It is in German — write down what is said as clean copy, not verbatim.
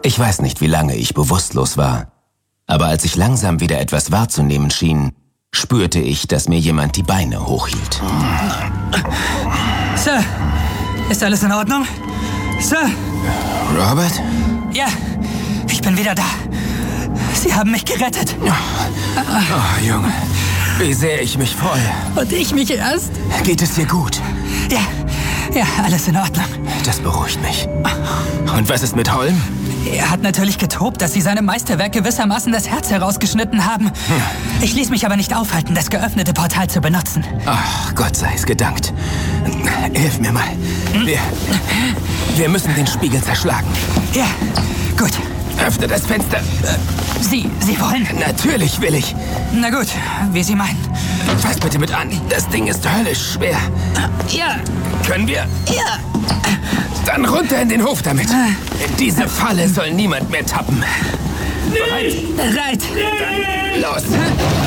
Ich weiß nicht, wie lange ich bewusstlos war. Aber als ich langsam wieder etwas wahrzunehmen schien, spürte ich, dass mir jemand die Beine hochhielt. Sir, ist alles in Ordnung? Sir? Robert? Ja, ich bin wieder da. Sie haben mich gerettet. Oh, Junge, wie sehr ich mich freue. Und ich mich erst? Geht es dir gut? Ja, alles in Ordnung. Das beruhigt mich. Und was ist mit Holm? Er hat natürlich getobt, dass Sie seinem Meisterwerk gewissermaßen das Herz herausgeschnitten haben. Ich ließ mich aber nicht aufhalten, das geöffnete Portal zu benutzen. Ach, Gott sei es gedankt. Hilf mir mal. Wir müssen den Spiegel zerschlagen. Ja, gut. Öffne das Fenster. Sie wollen? Natürlich will ich. Na gut, wie Sie meinen. Fass bitte mit an. Das Ding ist höllisch schwer. Ja. Können wir? Ja. Dann runter in den Hof damit. In diese Falle soll niemand mehr tappen. Bereit? Bereit. Dann los.